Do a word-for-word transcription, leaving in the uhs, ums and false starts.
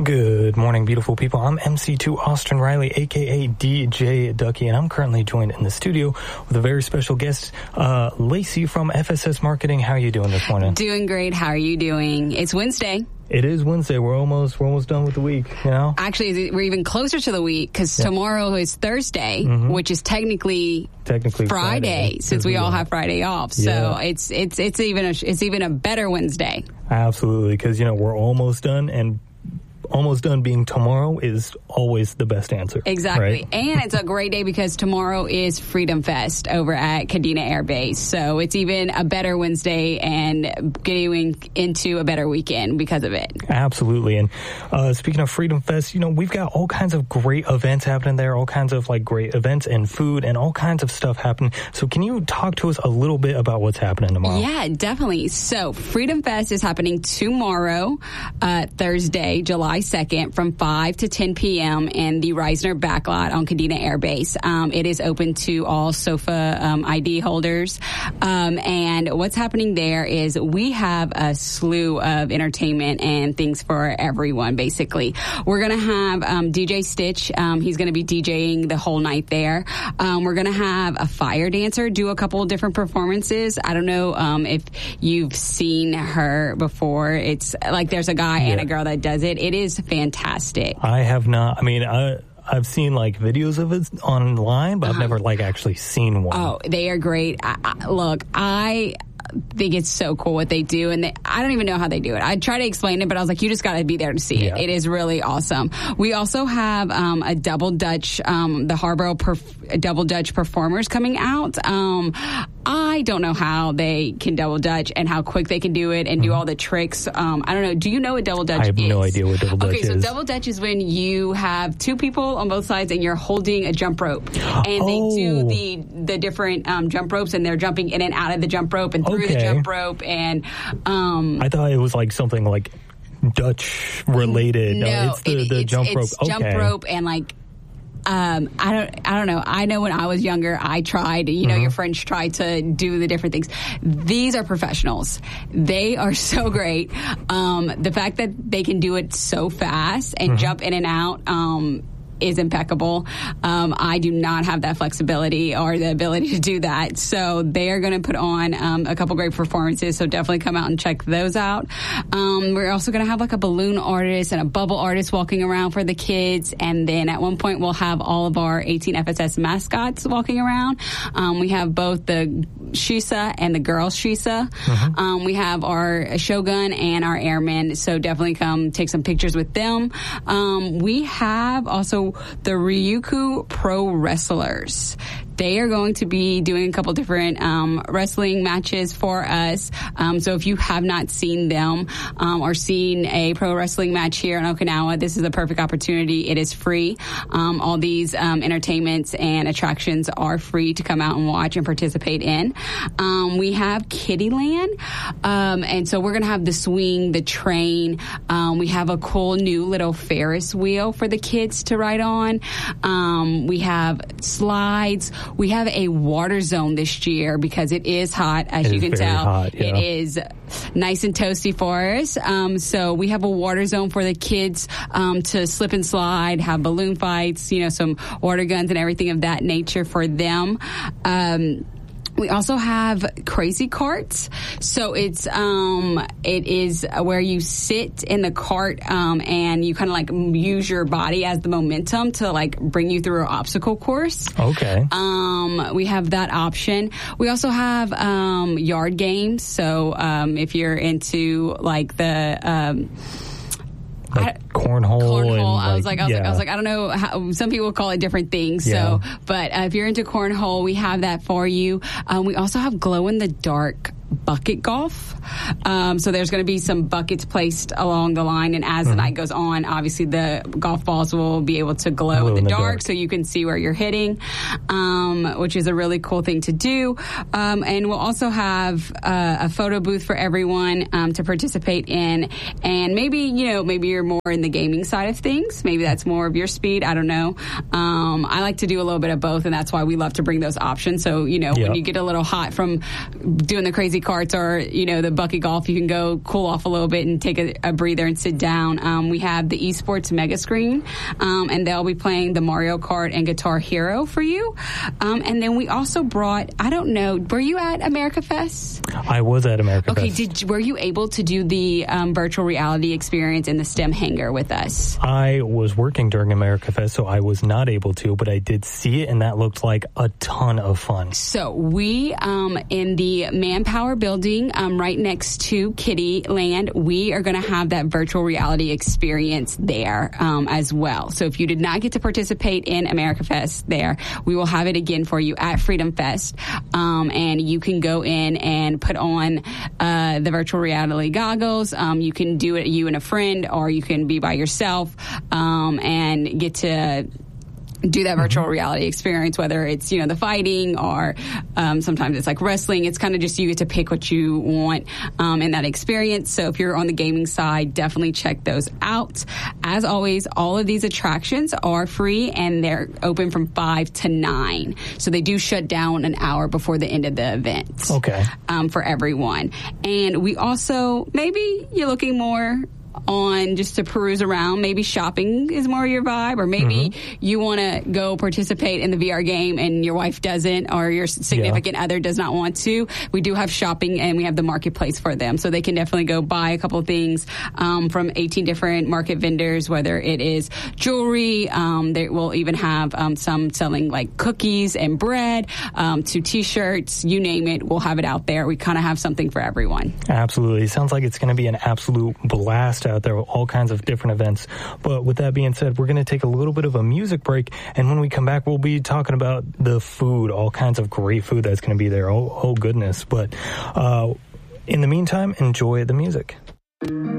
Good morning, beautiful people. I'm M C two Austin Riley, a k a. D J Ducky, and I'm currently joined in the studio with a very special guest, uh, Lacey from F S S Marketing. How are you doing this morning? Doing great. How are you doing? It's Wednesday. It is Wednesday. We're almost we're almost done with the week, you know? Actually, we're even closer to the week because yeah. tomorrow is Thursday, mm-hmm. which is technically technically Friday, Friday since we, we all have Friday off. So yeah. it's it's it's even a, it's even a better Wednesday. Absolutely, because you know we're almost done, and almost done being tomorrow is always the best answer. Exactly. Right? And it's a great day because tomorrow is Freedom Fest over at Kadena Air Base. So it's even a better Wednesday and getting into a better weekend because of it. Absolutely. And uh, speaking of Freedom Fest, you know, we've got all kinds of great events happening there, all kinds of like great events and food and all kinds of stuff happening. So can you talk to us a little bit about what's happening tomorrow? Yeah, definitely. So Freedom Fest is happening tomorrow, uh, Thursday, July second from five to ten p.m. in the Reisner backlot on Kadena Air Base. Um, it is open to all SOFA um, I D holders. Um, and what's happening there is we have a slew of entertainment and things for everyone, basically. We're going to have um, D J Stitch. Um, he's going to be DJing the whole night there. Um, we're going to have a fire dancer do a couple of different performances. I don't know um, if you've seen her before. It's like there's a guy yeah. and a girl that does it. It is fantastic. I have not. I mean, I, I've seen like videos of it online, but uh-huh. I've never like actually seen one. Oh, they are great. I, I, look, I think it's so cool what they do, and they, I don't even know how they do it. I try to explain it, but I was like, you just got to be there to see yeah. it. It is really awesome. We also have um, a double Dutch, um, the Harborough perf- double Dutch performers coming out. Um, I don't know how they can double Dutch and how quick they can do it and mm-hmm. do all the tricks. Um, I don't know. Do you know what double Dutch is? I have is? no idea what double Dutch okay, is. Okay, so double Dutch is when you have two people on both sides and you're holding a jump rope. And oh. they do the the different um, jump ropes, and they're jumping in and out of the jump rope and through okay. the jump rope. And um, I thought it was like something like Dutch related. No, no it's the, it, the it's, jump it's rope. It's jump okay. rope and like. Um, I don't, I don't know. I know when I was younger, I tried, you know, mm-hmm. your friends tried to do the different things. These are professionals. They are so great. Um, the fact that they can do it so fast and mm-hmm. jump in and out, um, is impeccable. Um, I do not have that flexibility or the ability to do that. So they are going to put on um, a couple great performances. So definitely come out and check those out. Um, we're also going to have like a balloon artist and a bubble artist walking around for the kids. And then at one point we'll have all of our eighteen F S S mascots walking around. Um, we have both the Shisa and the girls Shisa. Mm-hmm. Um, we have our Shogun and our airmen. So definitely come take some pictures with them. Um, we have also the Ryukyu Pro Wrestlers. They are going to be doing a couple different um, wrestling matches for us. Um, so if you have not seen them um, or seen a pro wrestling match here in Okinawa, this is a perfect opportunity. It is free. Um, all these um, entertainments and attractions are free to come out and watch and participate in. Um, we have Kiddieland. Um, and so we're going to have the swing, the train. Um, we have a cool new little Ferris wheel for the kids to ride on. Um, we have slides. We have a water zone this year because it is hot, as it you can tell. Hot, yeah. It is nice and toasty for us. Um, so we have a water zone for the kids um, to slip and slide, have balloon fights, you know, some water guns and everything of that nature for them. Um, We also have crazy carts. So it's, um, it is where you sit in the cart, um, and you kind of like use your body as the momentum to like bring you through an obstacle course. Okay. Um, we have that option. We also have, um, yard games. So, um, if you're into like the, um, Like I, cornhole. Cornhole. And I was like, like, I was yeah. like, I was like, I don't know how, some people call it different things. Yeah. So, but uh, if you're into cornhole, we have that for you. Um, we also have glow in the dark bucket golf. Um, so there's going to be some buckets placed along the line, and as mm-hmm. the night goes on, obviously the golf balls will be able to glow, glow in the, in the dark, dark, so you can see where you're hitting, um, which is a really cool thing to do. Um, and we'll also have uh, a photo booth for everyone um, to participate in, and maybe, you know, maybe you're more in the gaming side of things. Maybe that's more of your speed. I don't know. Um, I like to do a little bit of both, and that's why we love to bring those options. So, you know, yep. when you get a little hot from doing the crazy coffee carts or, you know, the bucket golf. You can go cool off a little bit and take a, a breather and sit down. Um, we have the esports mega screen, um, and they'll be playing the Mario Kart and Guitar Hero for you. Um, and then we also brought, I don't know, were you at America Fest? I was at America okay, Fest. Okay, did were you able to do the um, virtual reality experience in the STEM hangar with us? I was working during America Fest, so I was not able to, but I did see it, and that looked like a ton of fun. So we, um, in the Manpower building, um, right next to Kitty Land, we are going to have that virtual reality experience there um, as well. So if you did not get to participate in America Fest there, we will have it again for you at Freedom Fest, um, and you can go in and put on uh, the virtual reality goggles. Um, you can do it, you and a friend, or you can be by yourself um, and get to do that virtual mm-hmm. reality experience, whether it's, you know, the fighting or um, sometimes it's like wrestling. It's kind of just you get to pick what you want um, in that experience. So if you're on the gaming side, definitely check those out. As always, all of these attractions are free and they're open from five to nine. So they do shut down an hour before the end of the event. Okay. Um, for everyone. And we also, maybe you're looking more on just to peruse around. Maybe shopping is more your vibe, or maybe mm-hmm. you want to go participate in the V R game and your wife doesn't, or your significant yeah. other does not want to. We do have shopping, and we have the marketplace for them, so they can definitely go buy a couple of things um, from eighteen different market vendors, whether it is jewelry. Um, they will even have um, some selling like cookies and bread um, to T-shirts, you name it. We'll have it out there. We kind of have something for everyone. Absolutely. It sounds like it's going to be an absolute blast out there, all kinds of different events. But with that being said, we're going to take a little bit of a music break, and when we come back, we'll be talking about the food, all kinds of great food that's going to be there. Oh, oh goodness. But uh, in the meantime, enjoy the music.